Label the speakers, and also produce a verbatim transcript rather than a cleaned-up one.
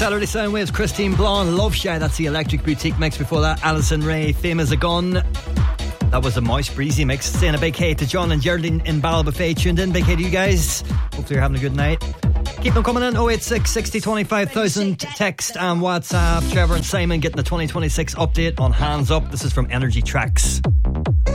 Speaker 1: Saturday Soundwaves, Christine Blonde, Love Shy. That's the Electric Boutique mix. Before that, Alison Ray, Fame as a Gun. That was a Mouse Breezy mix. Saying a big hey to John and Geraldine in Ballybofey. Tuned in. Big hey to you guys. Hopefully you're having a good night. Keep them coming in. oh eight six, sixty, twenty-five thousand. Text and WhatsApp. Trevor and Simon getting the twenty twenty-six update on Hands Up. This is from Energy Tracks.